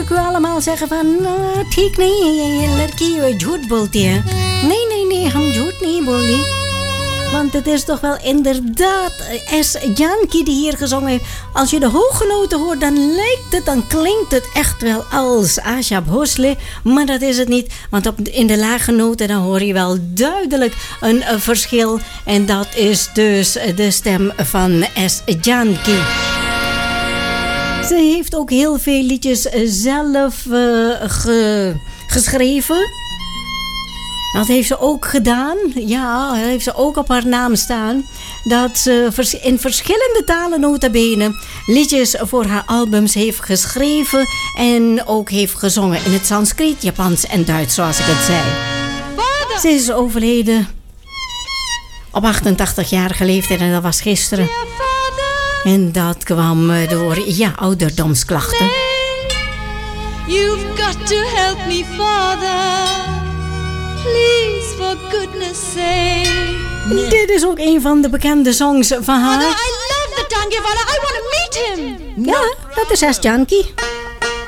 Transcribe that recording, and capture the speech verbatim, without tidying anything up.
u allemaal zeggen van... ठीक नहीं है ये लड़की झूठ बोलती है. Nee, nee, nee, हम झूठ नहीं बोली. Want het is toch wel inderdaad S. Janki die hier gezongen heeft. Als je de hooggenoten hoort, dan lijkt het, dan klinkt het echt wel als Asha Bhosle. Maar dat is het niet. Want op, in de lage noten dan hoor je wel duidelijk een, een verschil. En dat is dus de stem van S. Janki. Ze heeft ook heel veel liedjes zelf uh, ge, geschreven. Dat heeft ze ook gedaan. Ja, dat heeft ze ook op haar naam staan. Dat ze in verschillende talen nota bene liedjes voor haar albums heeft geschreven. En ook heeft gezongen in het Sanskriet, Japans en Duits, zoals ik het zei. Ze is overleden op achtentachtigjarige leeftijd en dat was gisteren. En dat kwam door, ja, ouderdomsklachten. You've got to help me, Father. Please, for goodness sake. Nee. Dit is ook een van de bekende songs van haar. Father, I love the Dangyavara. I want to meet him. Ja, dat is S. Janki.